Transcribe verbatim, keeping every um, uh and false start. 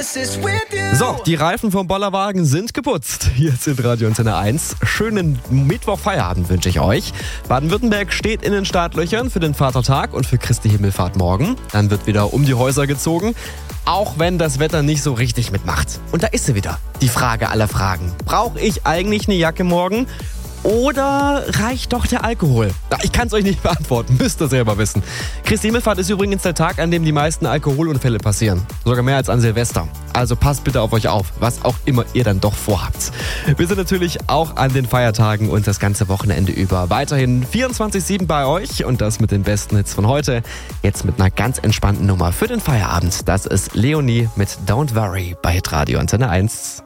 So, die Reifen vom Bollerwagen sind geputzt. Hier sind Radio Antenne eins. Schönen Mittwoch-Feierabend wünsche ich euch. Baden-Württemberg steht in den Startlöchern für den Vatertag und für Christi Himmelfahrt morgen. Dann wird wieder um die Häuser gezogen, auch wenn das Wetter nicht so richtig mitmacht. Und da ist sie wieder, die Frage aller Fragen. Brauche ich eigentlich eine Jacke morgen? Oder reicht doch der Alkohol? Ich kann es euch nicht beantworten, müsst ihr selber wissen. Christi Himmelfahrt ist übrigens der Tag, an dem die meisten Alkoholunfälle passieren. Sogar mehr als an Silvester. Also passt bitte auf euch auf, was auch immer ihr dann doch vorhabt. Wir sind natürlich auch an den Feiertagen und das ganze Wochenende über weiterhin vierundzwanzig sieben bei euch. Und das mit den besten Hits von heute. Jetzt mit einer ganz entspannten Nummer für den Feierabend. Das ist Leonie mit Don't Worry bei Hitradio Antenne eins.